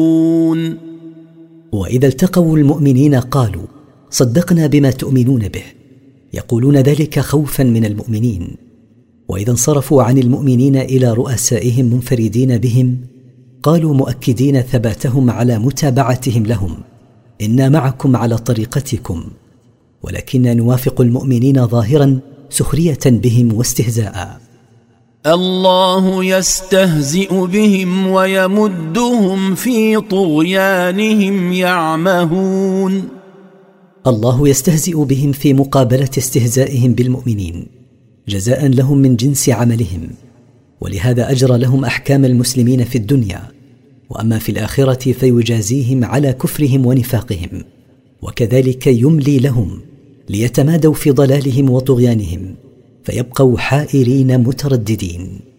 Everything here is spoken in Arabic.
وإذا التقوا المؤمنين قالوا صدقنا بما تؤمنون به، يقولون ذلك خوفا من المؤمنين. وإذا انصرفوا عن المؤمنين إلى رؤسائهم منفردين بهم قالوا مؤكدين ثباتهم على متابعتهم لهم إنا معكم على طريقتكم، ولكن نوافق المؤمنين ظاهرا سخرية بهم واستهزاء. الله يستهزئ بهم ويمدهم في طغيانهم يعمهون. الله يستهزئ بهم في مقابلة استهزائهم بالمؤمنين جزاء لهم من جنس عملهم، ولهذا أجرى لهم أحكام المسلمين في الدنيا، وأما في الآخرة فيجازيهم على كفرهم ونفاقهم، وكذلك يملي لهم ليتمادوا في ضلالهم وطغيانهم فيبقوا حائرين مترددين.